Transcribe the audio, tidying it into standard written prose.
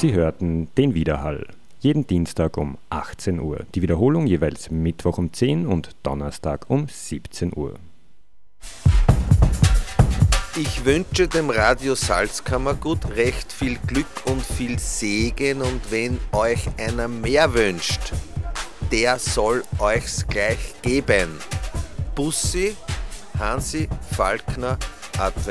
Sie hörten den Widerhall. Jeden Dienstag um 18 Uhr. Die Wiederholung jeweils Mittwoch um 10 und Donnerstag um 17 Uhr. Ich wünsche dem Radio Salzkammergut recht viel Glück und viel Segen, und wenn euch einer mehr wünscht, der soll euch's gleich geben. Bussi, Hansi Falkner, Advent.